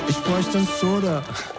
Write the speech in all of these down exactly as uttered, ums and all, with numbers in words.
Ich bräuchte ein Soda.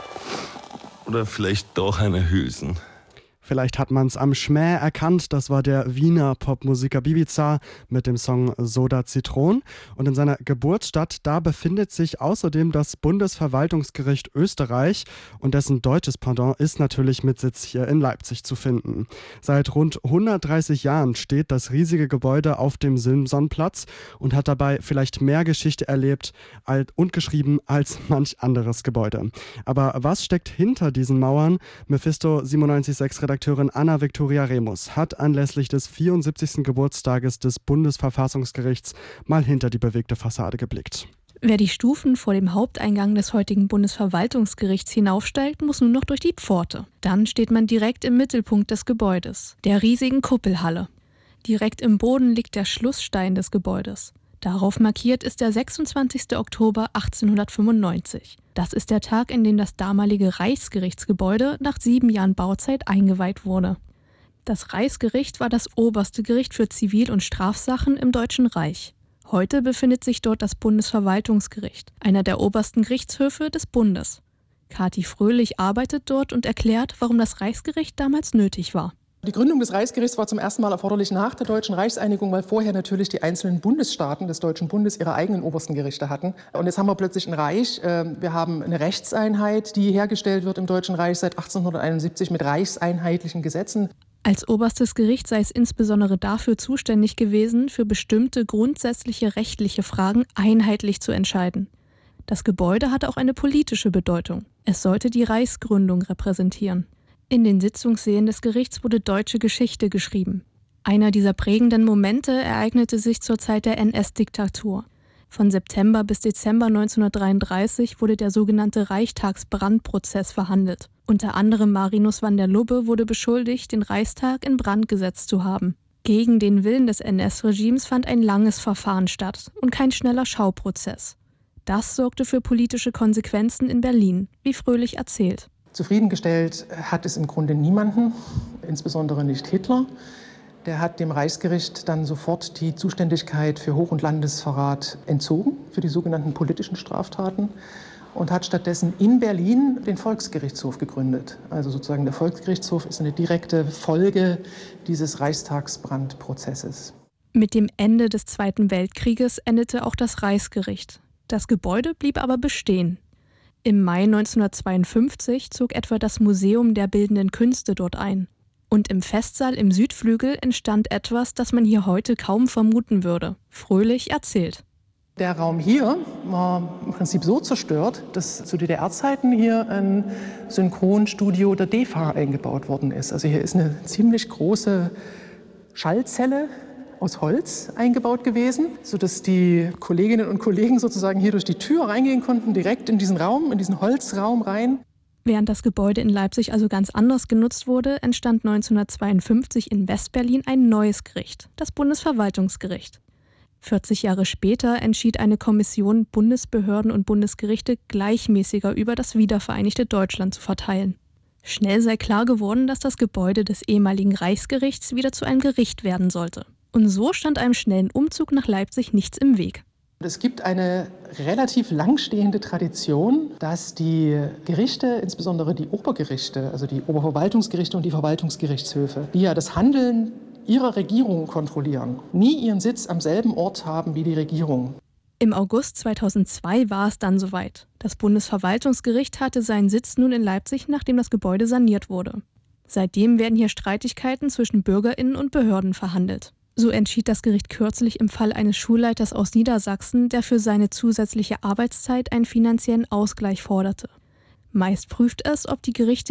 Oder vielleicht doch eine Hülsen. Vielleicht hat man es am Schmäh erkannt, das war der Wiener Popmusiker Bibiza mit dem Song Soda Zitron. Und in seiner Geburtsstadt, da befindet sich außerdem das Bundesverwaltungsgericht Österreich und dessen deutsches Pendant ist natürlich mit Sitz hier in Leipzig zu finden. Seit rund hundertdreißig Jahren steht das riesige Gebäude auf dem Simsonplatz und hat dabei vielleicht mehr Geschichte erlebt und geschrieben als manch anderes Gebäude. Aber was steckt hinter diesen Mauern? Mephisto siebenundneunzig Komma sechs Redakteurin Anna Viktoria Remus hat anlässlich des vierundsiebzigsten Geburtstages des Bundesverfassungsgerichts mal hinter die bewegte Fassade geblickt. Wer die Stufen vor dem Haupteingang des heutigen Bundesverwaltungsgerichts hinaufsteigt, muss nun noch durch die Pforte. Dann steht man direkt im Mittelpunkt des Gebäudes, der riesigen Kuppelhalle. Direkt im Boden liegt der Schlussstein des Gebäudes. Darauf markiert ist der sechsundzwanzigster Oktober achtzehnhundertfünfundneunzig. Das ist der Tag, in dem das damalige Reichsgerichtsgebäude nach sieben Jahren Bauzeit eingeweiht wurde. Das Reichsgericht war das oberste Gericht für Zivil- und Strafsachen im Deutschen Reich. Heute befindet sich dort das Bundesverwaltungsgericht, einer der obersten Gerichtshöfe des Bundes. Kathi Fröhlich arbeitet dort und erklärt, warum das Reichsgericht damals nötig war. Die Gründung des Reichsgerichts war zum ersten Mal erforderlich nach der Deutschen Reichseinigung, weil vorher natürlich die einzelnen Bundesstaaten des Deutschen Bundes ihre eigenen obersten Gerichte hatten. Und jetzt haben wir plötzlich ein Reich. Wir haben eine Rechtseinheit, die hergestellt wird im Deutschen Reich seit achtzehnhunderteinundsiebzig mit reichseinheitlichen Gesetzen. Als oberstes Gericht sei es insbesondere dafür zuständig gewesen, für bestimmte grundsätzliche rechtliche Fragen einheitlich zu entscheiden. Das Gebäude hatte auch eine politische Bedeutung. Es sollte die Reichsgründung repräsentieren. In den Sitzungssälen des Gerichts wurde deutsche Geschichte geschrieben. Einer dieser prägenden Momente ereignete sich zur Zeit der N S-Diktatur. Von September bis Dezember neunzehnhundertdreiunddreißig wurde der sogenannte Reichstagsbrandprozess verhandelt. Unter anderem Marinus van der Lubbe wurde beschuldigt, den Reichstag in Brand gesetzt zu haben. Gegen den Willen des N S-Regimes fand ein langes Verfahren statt und kein schneller Schauprozess. Das sorgte für politische Konsequenzen in Berlin, wie Fröhlich erzählt. Zufriedengestellt hat es im Grunde niemanden, insbesondere nicht Hitler. Der hat dem Reichsgericht dann sofort die Zuständigkeit für Hoch- und Landesverrat entzogen, für die sogenannten politischen Straftaten, und hat stattdessen in Berlin den Volksgerichtshof gegründet. Also sozusagen der Volksgerichtshof ist eine direkte Folge dieses Reichstagsbrandprozesses. Mit dem Ende des Zweiten Weltkrieges endete auch das Reichsgericht. Das Gebäude blieb aber bestehen. Im Mai neunzehnhundertzweiundfünfzig zog etwa das Museum der Bildenden Künste dort ein. Und im Festsaal im Südflügel entstand etwas, das man hier heute kaum vermuten würde. Fröhlich erzählt. Der Raum hier war im Prinzip so zerstört, dass zu D D R-Zeiten hier ein Synchronstudio der D E F A eingebaut worden ist. Also hier ist eine ziemlich große Schallzelle aus Holz eingebaut gewesen, sodass die Kolleginnen und Kollegen sozusagen hier durch die Tür reingehen konnten, direkt in diesen Raum, in diesen Holzraum rein. Während das Gebäude in Leipzig also ganz anders genutzt wurde, entstand neunzehnhundertzweiundfünfzig in Westberlin ein neues Gericht, das Bundesverwaltungsgericht. vierzig Jahre später entschied eine Kommission, Bundesbehörden und Bundesgerichte gleichmäßiger über das wiedervereinigte Deutschland zu verteilen. Schnell sei klar geworden, dass das Gebäude des ehemaligen Reichsgerichts wieder zu einem Gericht werden sollte. Und so stand einem schnellen Umzug nach Leipzig nichts im Weg. Es gibt eine relativ langstehende Tradition, dass die Gerichte, insbesondere die Obergerichte, also die Oberverwaltungsgerichte und die Verwaltungsgerichtshöfe, die ja das Handeln ihrer Regierung kontrollieren, nie ihren Sitz am selben Ort haben wie die Regierung. Im August zweitausendzwei war es dann soweit. Das Bundesverwaltungsgericht hatte seinen Sitz nun in Leipzig, nachdem das Gebäude saniert wurde. Seitdem werden hier Streitigkeiten zwischen BürgerInnen und Behörden verhandelt. So entschied das Gericht kürzlich im Fall eines Schulleiters aus Niedersachsen, der für seine zusätzliche Arbeitszeit einen finanziellen Ausgleich forderte. Meist prüft es, ob die Gerichte